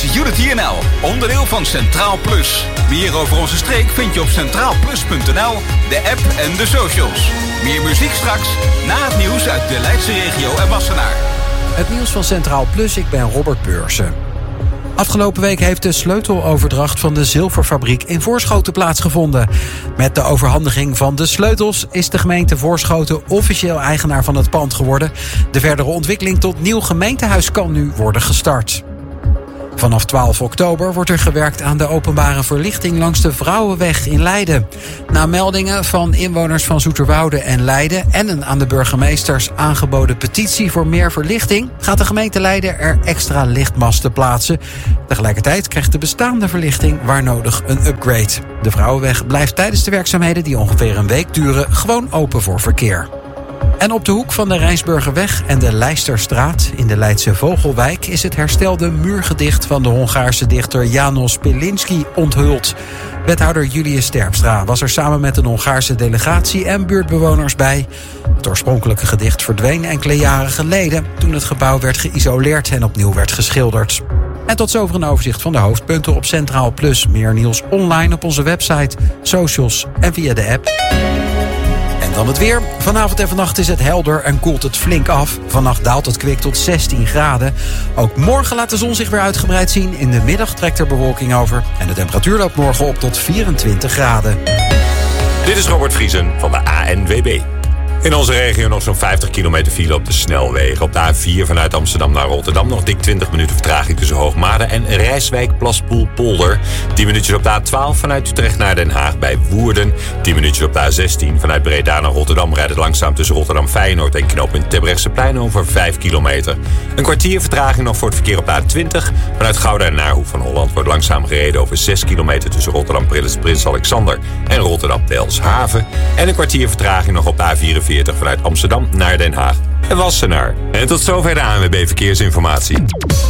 Unity NL, onderdeel van Centraal Plus. Meer over onze streek vind je op centraalplus.nl, de app en de socials. Meer muziek straks, na het nieuws uit de Leidse regio en Wassenaar. Het nieuws van Centraal Plus, ik ben Robert Beursen. Afgelopen week heeft de sleuteloverdracht van de zilverfabriek in Voorschoten plaatsgevonden. Met de overhandiging van de sleutels is de gemeente Voorschoten officieel eigenaar van het pand geworden. De verdere ontwikkeling tot nieuw gemeentehuis kan nu worden gestart. Vanaf 12 oktober wordt er gewerkt aan de openbare verlichting langs de Vrouwenweg in Leiden. Na meldingen van inwoners van Zoeterwoude en Leiden en een aan de burgemeesters aangeboden petitie voor meer verlichting, gaat de gemeente Leiden er extra lichtmasten plaatsen. Tegelijkertijd krijgt de bestaande verlichting waar nodig een upgrade. De Vrouwenweg blijft tijdens de werkzaamheden, die ongeveer een week duren, gewoon open voor verkeer. En op de hoek van de Rijnsburgerweg en de Leisterstraat in de Leidse Vogelwijk is het herstelde muurgedicht van de Hongaarse dichter János Pilinszky onthuld. Wethouder Julius Terpstra was er samen met een Hongaarse delegatie en buurtbewoners bij. Het oorspronkelijke gedicht verdween enkele jaren geleden toen het gebouw werd geïsoleerd en opnieuw werd geschilderd. En tot zover een overzicht van de hoofdpunten op Centraal Plus. Meer nieuws online op onze website, socials en via de app. En dan het weer. Vanavond en vannacht is het helder en koelt het flink af. Vannacht daalt het kwik tot 16 graden. Ook morgen laat de zon zich weer uitgebreid zien. In de middag trekt er bewolking over. En de temperatuur loopt morgen op tot 24 graden. Dit is Robert Vriesen van de ANWB. In onze regio nog zo'n 50 kilometer file op de snelwegen. Op de A4 vanuit Amsterdam naar Rotterdam nog dik 20 minuten vertraging tussen Hoogmade en Rijswijk-Plaspoel-Polder. 10 minuutjes op de A12 vanuit Utrecht naar Den Haag bij Woerden. 10 minuutjes op de A16 vanuit Breda naar Rotterdam rijdt het langzaam tussen Rotterdam-Feyenoord en knooppunt Terbrechtseplein over 5 kilometer. Een kwartier vertraging nog voor het verkeer op de A20. Vanuit Gouda naar Hoek van Holland wordt langzaam gereden over 6 kilometer tussen Rotterdam-Prins Alexander en Rotterdam-Delfshaven. En een kwartier vertraging nog op de A44 vanuit Amsterdam naar Den Haag en Wassenaar. En tot zover de ANWB Verkeersinformatie.